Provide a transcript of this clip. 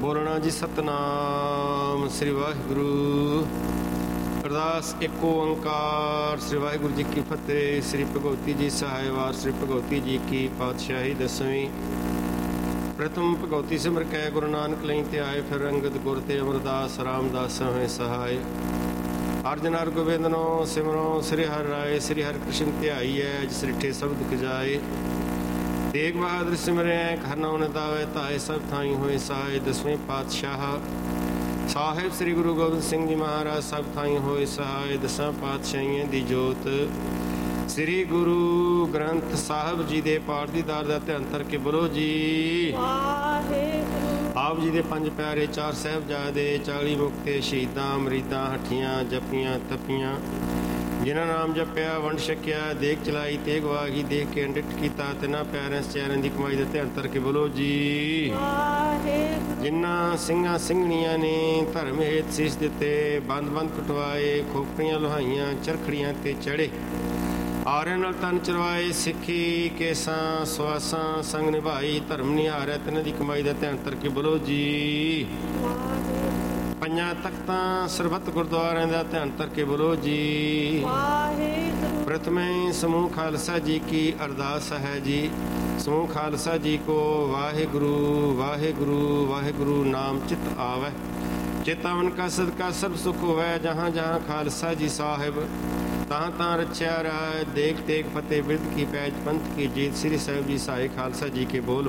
ਬੋਲਣਾ ਜੀ ਸਤਨਾਮ ਸ੍ਰੀ ਵਾਹਿਗੁਰੂ। ਅਰਦਾਸ ਇੱਕ ਓੰਕਾਰ ਸ੍ਰੀ ਵਾਹਿਗੁਰੂ ਜੀ ਕੀ ਫਤਿਹ। ਸ੍ਰੀ ਭਗਵਤੀ ਜੀ ਸਹਾਇਵਾਰ ਸ੍ਰੀ ਭਗਵਤੀ ਜੀ ਕੀ ਪਾਤਸ਼ਾਹੀ ਦਸਵੀਂ। ਪ੍ਰਥਮ ਭਗਵਤੀ ਸਿਮਰ ਕੈ ਗੁਰੂ ਨਾਨਕ ਲਈ ਤੇ ਆਏ, ਫਿਰ ਅੰਗਦ ਗੁਰ ਤੇ ਅਮਰਦਾਸ ਰਾਮਦਾਸ ਹੋਏ ਸਹਾਇ। ਅਰਜਨ ਹਰ ਗੋਬਿੰਦਨੋ ਸਿਮਰੋ ਸ੍ਰੀ ਹਰਿ ਰਾਏ, ਸ੍ਰੀ ਹਰਿ ਕ੍ਰਿਸ਼ਨ ਧਿਆਈਐ ਜਿਸ ਰਿਠੇ ਸ਼ਬਦ ਖਜਾਏ। ਤੇਗ ਬਹਾਦਰ ਸਿਮਰਿਐ ਘਰ ਨਉ ਨਿਤਾਵੈ, ਧਾਏ ਸਭ ਥਾਈ ਹੋਏ ਸਹਾਇ। ਦਸਵੇਂ ਪਾਤਸ਼ਾਹ ਸਾਹਿਬ ਸ੍ਰੀ ਗੁਰੂ ਗੋਬਿੰਦ ਸਿੰਘ ਜੀ ਮਹਾਰਾਜ ਸਭ ਥਾਈ ਹੋਏ ਸਹਾਇ। ਦਸਾਂ ਪਾਤਸ਼ਾਹੀਆਂ ਦੀ ਜੋਤ ਸ੍ਰੀ ਗੁਰੂ ਗ੍ਰੰਥ ਸਾਹਿਬ ਜੀ ਦੇ ਪਾਠ ਦੀ ਦਾਰ ਦਾ ਧਿਆਨ ਧਰ ਕੇ ਬੋਲੋ ਜੀ ਵਾਹਿਗੁਰੂ। ਆਪ ਜੀ ਦੇ ਪੰਜ ਪਿਆਰੇ, ਚਾਰ ਸਾਹਿਬਜ਼ਾਦੇ, 40 ਮੁਕਤੇ, ਸ਼ਹੀਦਾਂ, ਮਰੀਦਾਂ, ਹੱਠੀਆਂ, ਜਪੀਆਂ, ਤਪੀਆਂ, ਜਿਨ੍ਹਾਂ ਨਾਮ ਜਪਿਆ, ਵੰਡ ਛਕਿਆ, ਦੇਖ ਚਲਾਈ, ਤੇਗ ਵਾਗੀ, ਦੇਖ ਕੇ ਅੰਡਿਟ ਕੀਤਾ, ਤਿੰਨਾਂ ਪਿਆਰਿਆਂ ਸਚਿਆਰਿਆਂ ਦੀ ਕਮਾਈ ਦਾ ਧਿਆਨ ਧਰ ਕੇ ਬੋਲੋ ਜੀ ਵਾਹਿਗੁਰੂ। ਜਿਨ੍ਹਾਂ ਸਿੰਘਾਂ ਸਿੰਘਣੀਆਂ ਨੇ ਧਰਮ ਹੇਤ ਸੀਸ ਦਿੱਤੇ, ਬੰਦ ਬੰਦ ਕਟਵਾਏ, ਖੋਪੜੀਆਂ ਲੋਹਾਈਆਂ, ਚਰਖੜੀਆਂ ਤੇ ਚੜੇ, ਆਰਿਆਂ ਨਾਲ ਤਨ ਚਰਵਾਏ, ਸਿੱਖੀ ਕੇਸਾਂ ਸਵਾਸਾਂ ਸੰਗ ਨਿਭਾਈ, ਧਰਮ ਨਿਹਾਰਿਆ, ਤਿੰਨਾਂ ਦੀ ਕਮਾਈ ਦਾ ਧਿਆਨ ਧਰ ਕੇ ਬੋਲੋ ਜੀ। ਪੰਜਾਂ ਤਖਤਾਂ ਸਰਬੱਤ ਗੁਰਦੁਆਰਿਆਂ ਦਾ ਧਿਆਨ ਧਰ ਕੇ ਬੋਲੋ ਜੀ ਵਾਹਿਗੁਰੂ। ਪ੍ਰਥਮੇ ਸਮੂਹ ਖਾਲਸਾ ਜੀ ਕੀ ਅਰਦਾਸ ਹੈ ਜੀ। ਸਮੂਹ ਖਾਲਸਾ ਜੀ ਕੋ ਵਾਹਿਗੁਰੂ ਵਾਹਿਗੁਰੂ ਵਾਹਿਗੁਰੂ ਨਾਮ ਚਿਤ ਆਵੈ, ਚੇਤਾਵਨ ਕਾ ਸਦਕਾ ਸਭ ਸੁਖ ਹੋਵੈ। ਜਹਾਂ ਜਹਾਂ ਖਾਲਸਾ ਜੀ ਸਾਹਿਬ, ਤਾਂ ਤਾਂ ਰਚਿਆ ਰਾਏ, ਦੇਖ ਤੇਗ ਫਤਿਹ ਬਿਰਦ ਕੀ ਪੈਜ, ਪੰਥ ਕੀ ਜੀਤ। ਸ੍ਰੀ ਸਾਹਿਬ ਜੀ ਸਹਾਇ ਖਾਲਸਾ ਜੀ ਕੇ ਬੋਲ